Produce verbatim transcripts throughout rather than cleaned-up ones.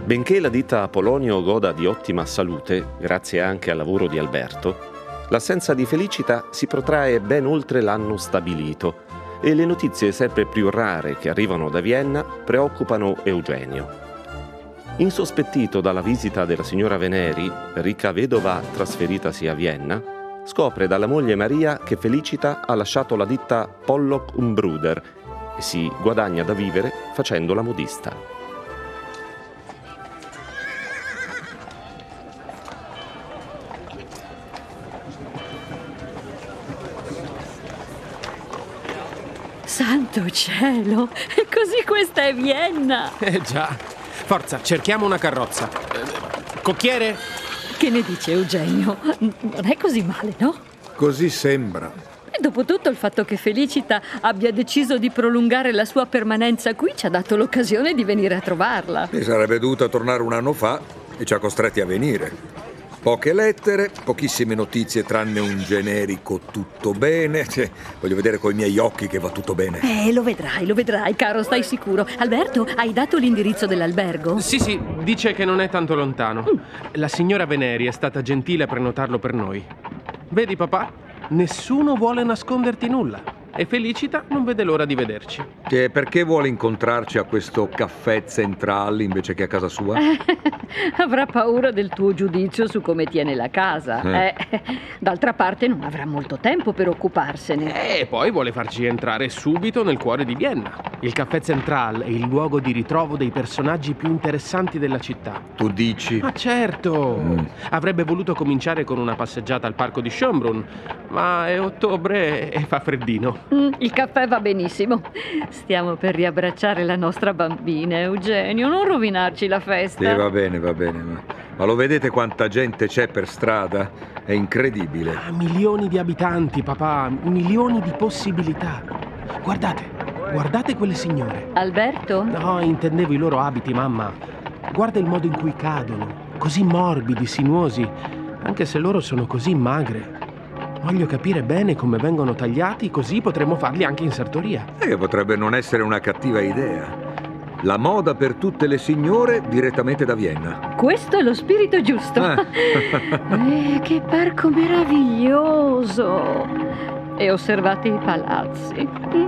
Benché la ditta Polonio goda di ottima salute, grazie anche al lavoro di Alberto, l'assenza di Felicita si protrae ben oltre l'anno stabilito e le notizie sempre più rare che arrivano da Vienna preoccupano Eugenio. Insospettito dalla visita della signora Veneri, ricca vedova trasferitasi a Vienna, scopre dalla moglie Maria che Felicita ha lasciato la ditta Pollock und Bruder e si guadagna da vivere facendo la modista. Santo cielo! Così questa è Vienna! Eh già. Forza, cerchiamo una carrozza. Eh, cocchiere? Che ne dice Eugenio? Non è così male, no? Così sembra. E dopotutto il fatto che Felicita abbia deciso di prolungare la sua permanenza qui ci ha dato l'occasione di venire a trovarla. E sarebbe dovuta tornare un anno fa e ci ha costretti a venire. Poche lettere, pochissime notizie tranne un generico tutto bene. Cioè, voglio vedere coi miei occhi che va tutto bene. Eh, lo vedrai, lo vedrai, caro, stai sicuro. Alberto, hai dato l'indirizzo dell'albergo? Sì, sì, dice che non è tanto lontano. Mm. La signora Veneri è stata gentile a prenotarlo per noi. Vedi, papà? Nessuno vuole nasconderti nulla. E Felicita non vede l'ora di vederci. E perché vuole incontrarci a questo caffè centrale invece che a casa sua? Eh, avrà paura del tuo giudizio su come tiene la casa. Eh. Eh, d'altra parte non avrà molto tempo per occuparsene. E poi vuole farci entrare subito nel cuore di Vienna. Il caffè centrale è il luogo di ritrovo dei personaggi più interessanti della città. Tu dici? Ma certo! Mm. Avrebbe voluto cominciare con una passeggiata al parco di Schönbrunn, ma è ottobre e fa freddino. Mm, il caffè va benissimo. Stiamo per riabbracciare la nostra bambina, Eugenio. Non rovinarci la festa. Sì, va bene, va bene. Ma, ma lo vedete quanta gente c'è per strada? È incredibile. Ah, milioni di abitanti, papà. Milioni di possibilità. Guardate, guardate quelle signore. Alberto? No, intendevo i loro abiti, mamma. Guarda il modo in cui cadono. Così morbidi, sinuosi. Anche se loro sono così magre. Voglio capire bene come vengono tagliati, così potremo farli anche in sartoria. E che potrebbe non essere una cattiva idea. La moda per tutte le signore direttamente da Vienna. Questo è lo spirito giusto. Ah. eh, che parco meraviglioso! E osservate i palazzi.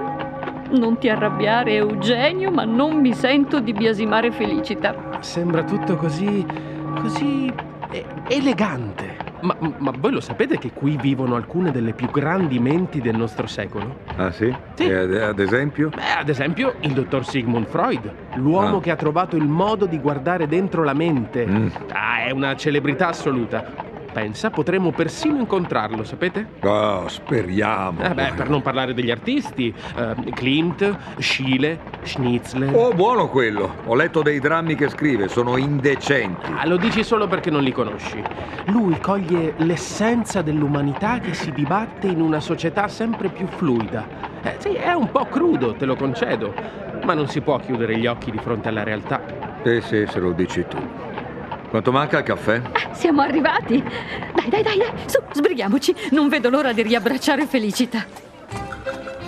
Non ti arrabbiare, Eugenio, ma non mi sento di biasimare Felicita. Sembra tutto così... così... elegante. Ma, ma voi lo sapete che qui vivono alcune delle più grandi menti del nostro secolo? Ah sì? Sì. E ad, ad esempio? Beh, ad esempio il dottor Sigmund Freud, l'uomo ah. che ha trovato il modo di guardare dentro la mente. Mm. Ah, è una celebrità assoluta. Pensa, potremmo persino incontrarlo, sapete? Oh, speriamo. Eh beh, per non parlare degli artisti, uh, Klimt, Schiele, Schnitzler. Oh, buono quello. Ho letto dei drammi che scrive, sono indecenti. Ah, lo dici solo perché non li conosci. Lui coglie l'essenza dell'umanità che si dibatte in una società sempre più fluida. Eh, sì, è un po' crudo, te lo concedo, ma non si può chiudere gli occhi di fronte alla realtà. Eh sì, se lo dici tu. Quanto manca il caffè? Ah, siamo arrivati! Dai, dai, dai, dai, su, sbrighiamoci! Non vedo l'ora di riabbracciare Felicita.